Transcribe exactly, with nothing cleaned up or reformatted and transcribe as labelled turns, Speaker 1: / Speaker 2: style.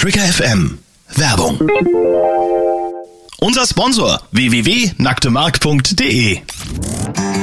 Speaker 1: Trigger F M. Werbung. Unser Sponsor w w w punkt nackte mark punkt de